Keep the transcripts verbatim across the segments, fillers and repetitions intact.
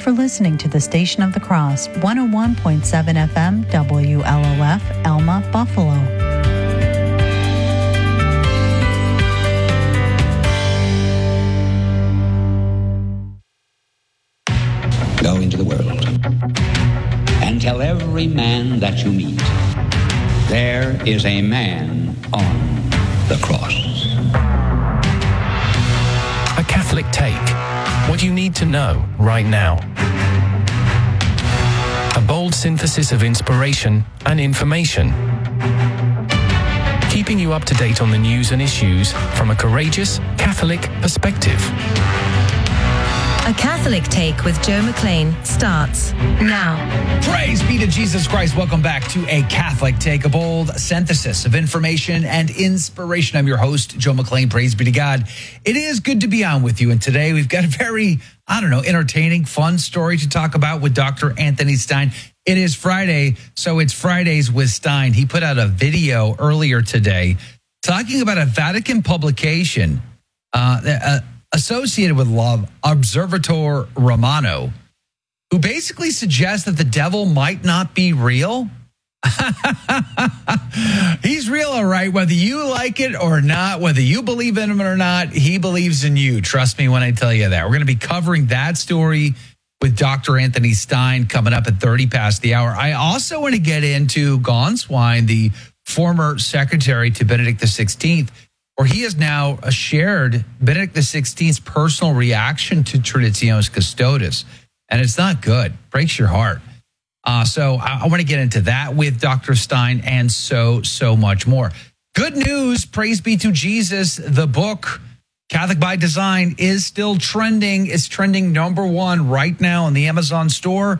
for listening to the Station of the Cross, one oh one point seven F M, W L O F, Elma, Buffalo. Go into the world and tell every man that you meet, there is a man on the cross. A Catholic Take. What you need to know right now. A bold synthesis of inspiration and information. Keeping you up to date on the news and issues from a courageous Catholic perspective. A Catholic Take with Joe McLean starts now. Praise be to Jesus Christ. Welcome back to A Catholic Take, a bold synthesis of information and inspiration. I'm your host, Joe McLean. Praise be to God. It is good to be on with you. And today we've got a very, I don't know, entertaining, fun story to talk about with Doctor Anthony Stine. It is Friday, so it's Fridays with Stine. He put out a video earlier today talking about a Vatican publication uh, uh associated with love, Observatore Romano, who basically suggests that the devil might not be real. He's real, all right, whether you like it or not, whether you believe in him or not, he believes in you. Trust me when I tell you that. We're going to be covering that story with Doctor Anthony Stine coming up at thirty past the hour. I also want to get into Gone Swine, the former secretary to Benedict the sixteenth, where he has now shared Benedict the sixteenth's personal reaction to Traditionis Custodes. And it's not good. Breaks your heart. Uh, so I, I want to get into that with Doctor Stine and so, so much more. Good news. Praise be to Jesus. The book, Catholic by Design, is still trending. It's trending number one right now in the Amazon store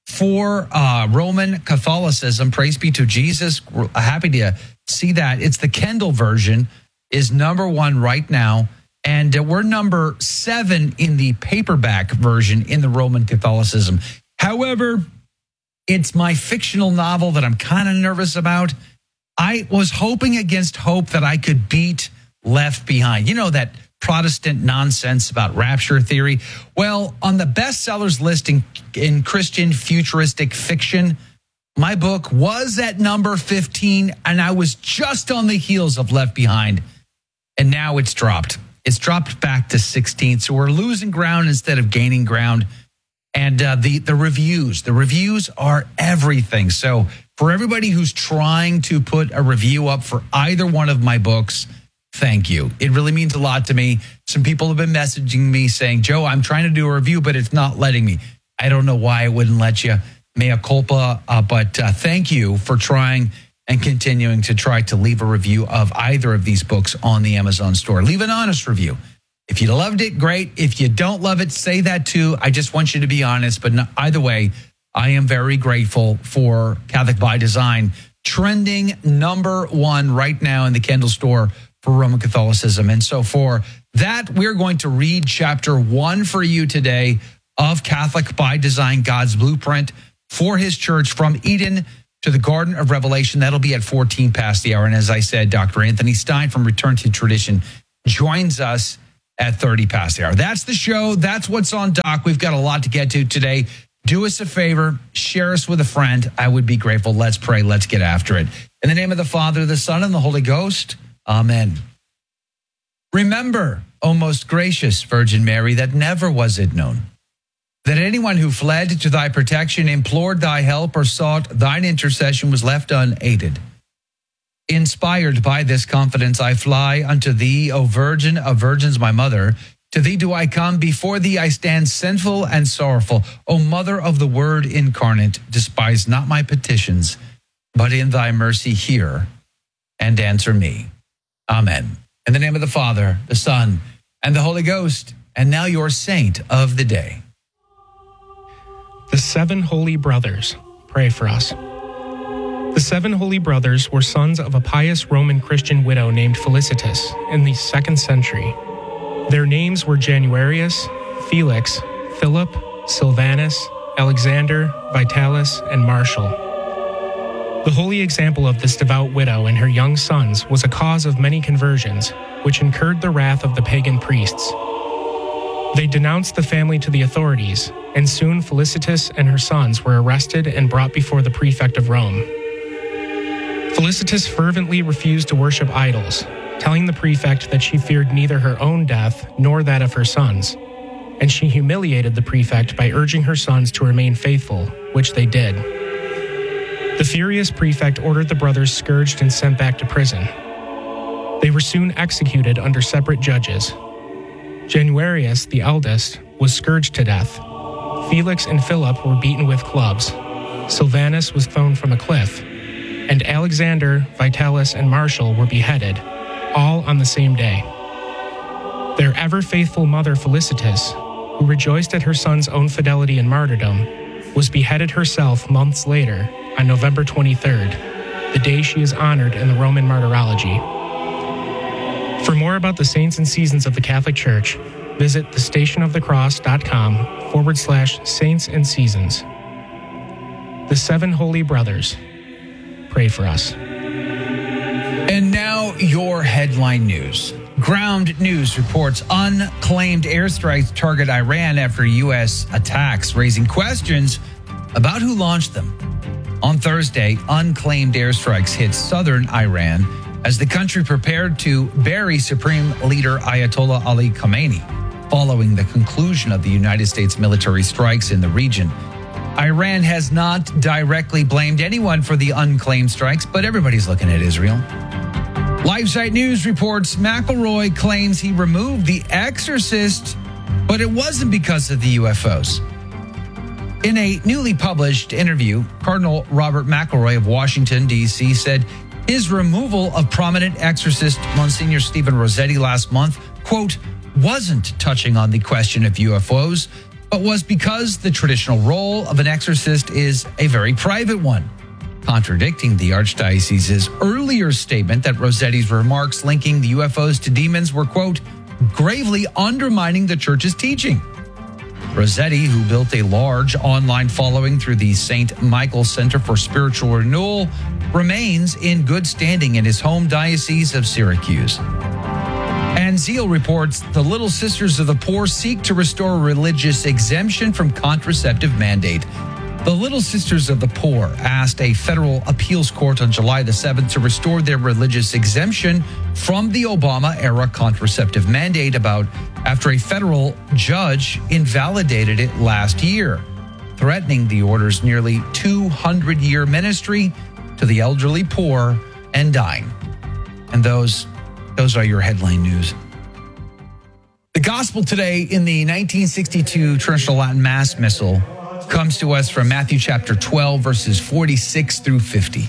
for uh, Roman Catholicism. Praise be to Jesus. We're happy to see that. It's the Kindle version. Is number one right now, and we're number seven in the paperback version in the Roman Catholicism. However, it's my fictional novel that I'm kind of nervous about. I was hoping against hope that I could beat Left Behind. You know, that Protestant nonsense about rapture theory. Well, on the bestsellers list in, in Christian futuristic fiction, my book was at number fifteen, and I was just on the heels of Left Behind. And now it's dropped. It's dropped back to sixteenth. So we're losing ground instead of gaining ground. And uh, the, the reviews, the reviews are everything. So for everybody who's trying to put a review up for either one of my books, thank you. It really means a lot to me. Some people have been messaging me saying, Joe, I'm trying to do a review, but it's not letting me. I don't know why it wouldn't let you. Mea culpa. Uh, but uh, thank you for trying and continuing to try to leave a review of either of these books on the Amazon store. Leave an honest review. If you loved it, great. If you don't love it, say that too. I just want you to be honest. But no, either way, I am very grateful for Catholic by Design, trending number one right now in the Kindle store for Roman Catholicism. And so for that, we're going to read chapter one for you today of Catholic by Design, God's Blueprint for His Church from Eden to the Garden of Revelation. That'll be at fourteen past the hour. And as I said, Doctor Anthony Stine from Return to Tradition joins us at thirty past the hour. That's the show. That's what's on dock. We've got a lot to get to today. Do us a favor. Share us with a friend. I would be grateful. Let's pray. Let's get after it. In the name of the Father, the Son, and the Holy Ghost. Amen. Remember, O most gracious Virgin Mary, that never was it known that anyone who fled to thy protection, implored thy help, or sought thine intercession was left unaided. Inspired by this confidence, I fly unto thee, O Virgin of Virgins, my mother. To thee do I come, before thee I stand sinful and sorrowful. O Mother of the Word incarnate, despise not my petitions, but in thy mercy hear and answer me. Amen. In the name of the Father, the Son, and the Holy Ghost, and now your saint of the day. The seven holy brothers, pray for us. The seven holy brothers were sons of a pious Roman Christian widow named Felicitas in the second century. Their names were Januarius, Felix, Philip, Silvanus, Alexander, Vitalis, and Martial. The holy example of this devout widow and her young sons was a cause of many conversions, which incurred the wrath of the pagan priests. They denounced the family to the authorities, and soon Felicitas and her sons were arrested and brought before the prefect of Rome. Felicitas fervently refused to worship idols, telling the prefect that she feared neither her own death nor that of her sons, and she humiliated the prefect by urging her sons to remain faithful, which they did. The furious prefect ordered the brothers scourged and sent back to prison. They were soon executed under separate judges. Januarius, the eldest, was scourged to death. Felix and Philip were beaten with clubs. Sylvanus was thrown from a cliff. And Alexander, Vitalis, and Martial were beheaded, all on the same day. Their ever-faithful mother Felicitas, who rejoiced at her son's own fidelity and martyrdom, was beheaded herself months later on November twenty-third, the day she is honored in the Roman Martyrology. For more about the saints and seasons of the Catholic Church, visit thestationofthecross.com forward slash saints and seasons. The Seven Holy Brothers. Pray for us. And now your headline news. Ground News reports unclaimed airstrikes target Iran after U S attacks, raising questions about who launched them. On Thursday, unclaimed airstrikes hit southern Iran as the country prepared to bury Supreme Leader Ayatollah Ali Khamenei, following the conclusion of the United States military strikes in the region. Iran has not directly blamed anyone for the unclaimed strikes, but everybody's looking at Israel. LifeSite News reports McElroy claims he removed The Exorcist, but it wasn't because of the U F Os. In a newly published interview, Cardinal Robert McElroy of Washington, D C said his removal of prominent exorcist Monsignor Stephen Rossetti last month, quote, wasn't touching on the question of U F Os, but was because the traditional role of an exorcist is a very private one, contradicting the Archdiocese's earlier statement that Rossetti's remarks linking the U F Os to demons were, quote, gravely undermining the church's teaching. Rossetti, who built a large online following through the Saint Michael Center for Spiritual Renewal, remains in good standing in his home diocese of Syracuse. And Zeal reports the Little Sisters of the Poor seek to restore religious exemption from contraceptive mandate. The Little Sisters of the Poor asked a federal appeals court on July the seventh to restore their religious exemption from the Obama-era contraceptive mandate about after a federal judge invalidated it last year, threatening the order's nearly two hundred year ministry to the elderly, poor, and dying. And those Those are your headline news. The gospel today in the nineteen sixty-two Traditional Latin Mass Missal comes to us from Matthew chapter twelve, verses forty-six through fifty.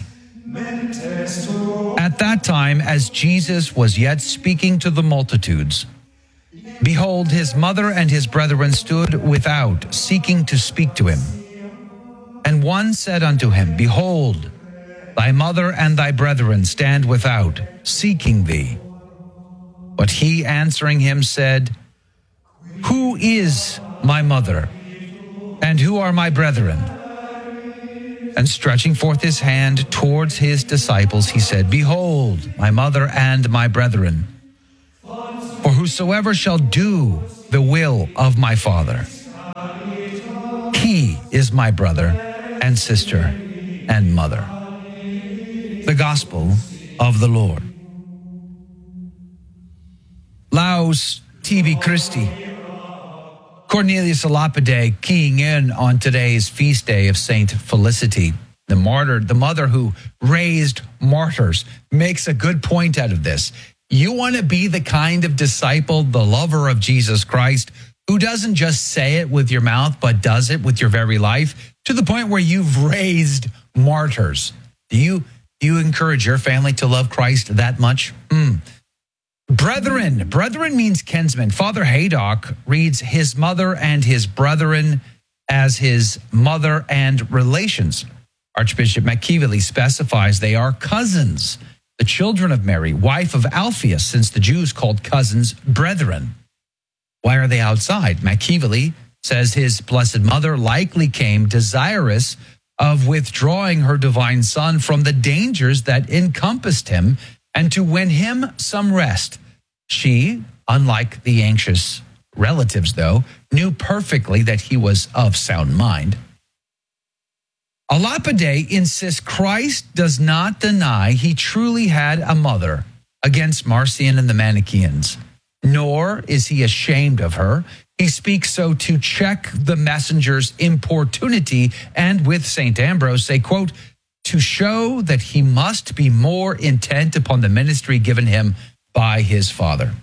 At that time, as Jesus was yet speaking to the multitudes, behold, his mother and his brethren stood without, seeking to speak to him. And one said unto him, behold, thy mother and thy brethren stand without, seeking thee. But he answering him said, who is my mother, and who are my brethren? And stretching forth his hand towards his disciples, he said, behold, my mother and my brethren. For whosoever shall do the will of my Father, he is my brother and sister and mother. The Gospel of the Lord. Laus Tibi Christi. Cornelius a Lapide keying in on today's feast day of Saint Felicity, the martyr, the mother who raised martyrs, makes a good point out of this. You want to be the kind of disciple, the lover of Jesus Christ, who doesn't just say it with your mouth, but does it with your very life, to the point where you've raised martyrs. Do you, do you encourage your family to love Christ that much? Mm. Brethren. Brethren means kinsmen. Father Haydock reads his mother and his brethren as his mother and relations. Archbishop McKeevely specifies they are cousins, the children of Mary, wife of Alphaeus, since the Jews called cousins brethren. Why are they outside? McKeevely says his blessed mother likely came desirous of withdrawing her divine son from the dangers that encompassed him and to win him some rest. She, unlike the anxious relatives, though, knew perfectly that he was of sound mind. Alapide insists Christ does not deny he truly had a mother against Marcion and the Manichaeans, nor is he ashamed of her. He speaks so to check the messenger's importunity and with Saint Ambrose say, quote, to show that he must be more intent upon the ministry given him by his father.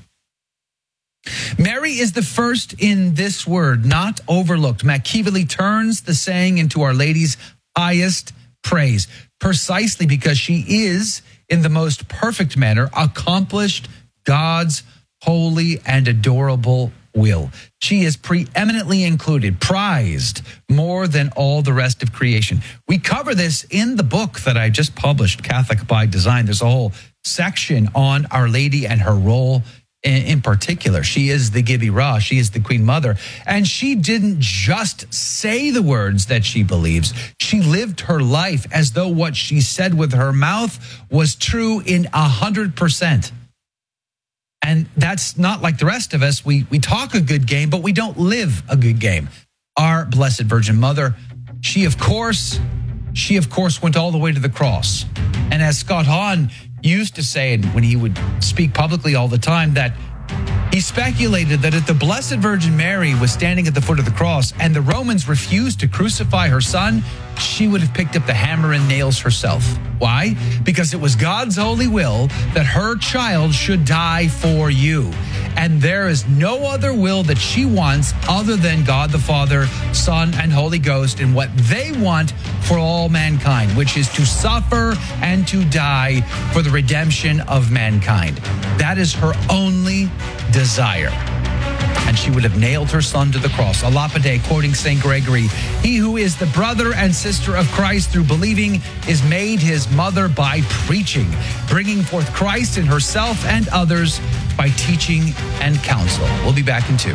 Mary is the first in this word, not overlooked. Machiavelli turns the saying into Our Lady's highest praise, precisely because she is, in the most perfect manner, accomplished God's holy and adorable will. She is preeminently included, prized more than all the rest of creation. We cover this in the book that I just published, Catholic by Design. There's a whole section on Our Lady and her role in, in particular. She is the Gibi Ra. She is the Queen Mother. And she didn't just say the words that she believes. She lived her life as though what she said with her mouth was true in a hundred percent. And that's not like the rest of us. We we talk a good game, but we don't live a good game. Our Blessed Virgin Mother, she of course, she of course went all the way to the cross. And as Scott Hahn used to say, and when he would speak publicly all the time, that he speculated that if the Blessed Virgin Mary was standing at the foot of the cross and the Romans refused to crucify her son, she would have picked up the hammer and nails herself. Why? Because it was God's holy will that her child should die for you. And there is no other will that she wants other than God the Father, Son, and Holy Ghost, and what they want for all mankind, which is to suffer and to die for the redemption of mankind. That is her only desire. And she would have nailed her son to the cross. Alapide, quoting Saint Gregory, he who is the brother and sister of Christ through believing is made his mother by preaching, bringing forth Christ in herself and others by teaching and counsel. We'll be back in two.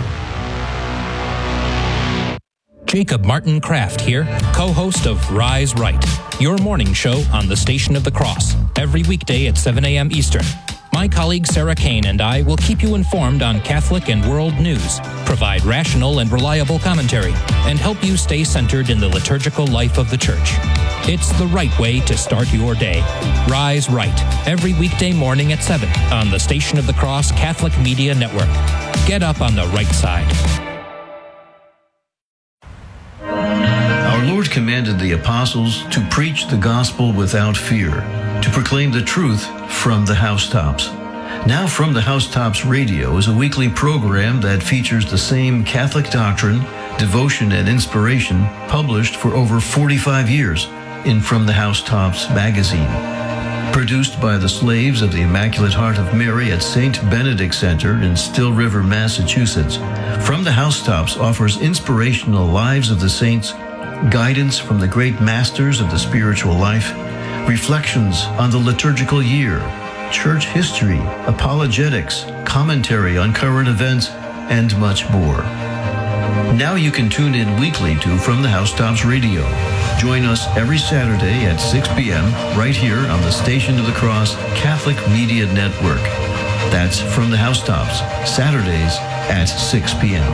Jacob Martin Kraft here, co-host of Rise Right, your morning show on the Station of the Cross, every weekday at seven a.m. Eastern. My colleague Sarah Kane and I will keep you informed on Catholic and world news, provide rational and reliable commentary, and help you stay centered in the liturgical life of the Church. It's the right way to start your day. Rise Right, every weekday morning at seven on the Station of the Cross Catholic Media Network. Get up on the right side. Our Lord commanded the apostles to preach the gospel without fear, to proclaim the truth from the housetops. Now From the Housetops Radio is a weekly program that features the same Catholic doctrine, devotion, and inspiration published for over forty-five years in From the Housetops magazine. Produced by the slaves of the Immaculate Heart of Mary at Saint Benedict Center in Still River, Massachusetts, From the Housetops offers inspirational lives of the saints, guidance from the great masters of the spiritual life, reflections on the liturgical year, church history, apologetics, commentary on current events, and much more. Now you can tune in weekly to From the Housetops Radio. Join us every Saturday at six p.m. right here on the Station of the Cross Catholic Media Network. That's From the Housetops, Saturdays at six p.m.